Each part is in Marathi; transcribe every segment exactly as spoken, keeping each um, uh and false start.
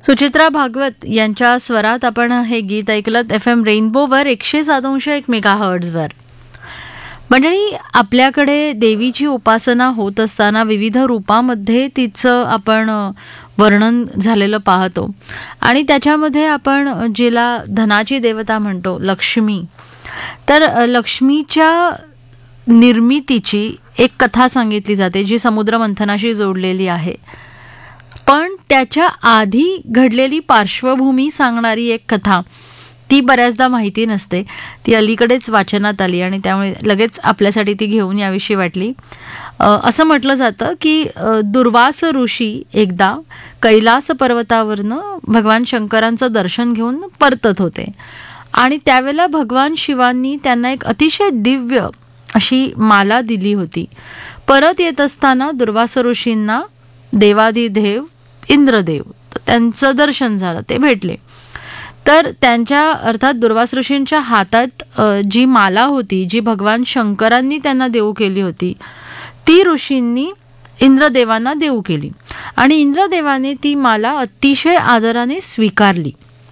सुचित्रा भागवत यांच्या स्वरात आपण हे गीत ऐकलं एफ एम रेनबोवर एकशे सात अंश एक मेगा हर्ट्झवर. मंडळी, आपल्याकडे देवीची उपासना होत असताना विविध रूपामध्ये तिचं आपण वर्णन झालेलं पाहतो आणि त्याच्यामध्ये आपण जिला धनाची देवता म्हणतो लक्ष्मी, तर लक्ष्मीच्या निर्मितीची एक कथा सांगितली जाते जी समुद्र मंथनाशी जोडलेली आहे. पण त्याच्या आधी घडलेली पार्श्वभूमी सांगणारी एक कथा ती बऱ्याचदा माहिती नसते. ती अलीकडेच वाचनात आली आणि त्यामुळे लगेच आपल्यासाठी ती घेऊन याविषयी वाटली. असं म्हटलं जातं की दुर्वास ऋषी एकदा कैलास पर्वतावरनं भगवान शंकरांचं दर्शन घेऊन परतत होते आणि त्यावेळेला भगवान शिवांनी त्यांना एक अतिशय दिव्य अशी माला दिली होती. परत येत असताना दुर्वास ऋषींना देवादिदेव इंद्रदेव त्यांचं दर्शन झालं, ते भेटले. तर त्यांच्या अर्थात दुर्वास ऋषींच्या हातात जी माला होती जी भगवान शंकरांनी त्यांना देऊ केली होती ती ऋषींनी इंद्रदेवांना देऊ केली आणि इंद्रदेवाने ती माला अतिशय आदराने स्वीकारली.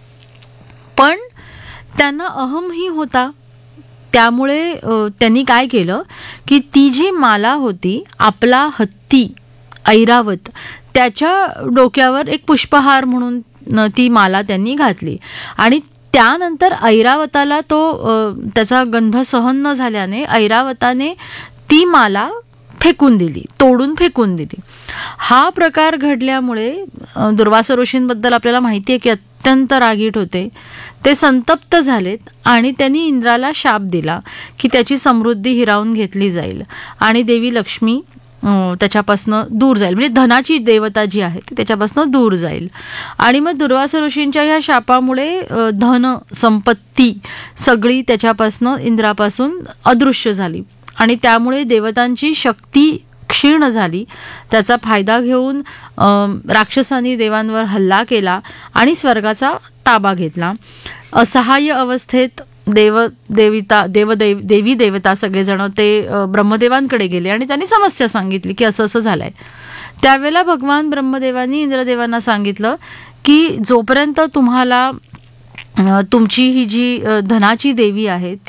पण त्यांना अहमही होता, त्यामुळे त्यांनी काय केलं की ती जी माला होती आपला हत्ती ऐरावत त्याच्या डोक्यावर एक पुष्पहार म्हणून ती माला त्यांनी घातली आणि त्यानंतर ऐरावताला तो त्याचा गंध सहन न झाल्याने ऐरावताने ती माला फेकून दिली, तोडून फेकून दिली. हा प्रकार घडल्यामुळे दुर्वास ऋषींबद्दल आपल्याला माहिती आहे की अत्यंत रागीट होते. ते संतप्त झालेत आणि त्यांनी इंद्राला शाप दिला की त्याची समृद्धी हिरावून घेतली जाईल आणि देवी लक्ष्मी त्याच्यापासनं दूर जाईल, म्हणजे धनाची देवता जी आहे ती त्याच्यापासनं दूर जाईल. आणि मग दुर्वास ऋषींच्या ह्या शापामुळे धन संपत्ती सगळी त्याच्यापासनं इंद्रापासून अदृश्य झाली आणि त्यामुळे देवतांची शक्ती क्षीण झाली. त्याचा फायदा घेऊन राक्षसांनी देवांवर हल्ला केला आणि स्वर्गाचा ताबा घेतला. असहाय्य अवस्थेत देव देविता देवदेव देवी देवता सगळेजण ते ब्रह्मदेवांकडे गेले आणि त्यांनी समस्या सांगितली की असं असं झालंय. त्यावेळेला भगवान ब्रह्मदेवांनी इंद्रदेवांना सांगितलं की जोपर्यंत तुम्हाला तुमची ही जी धनाची देवी आहे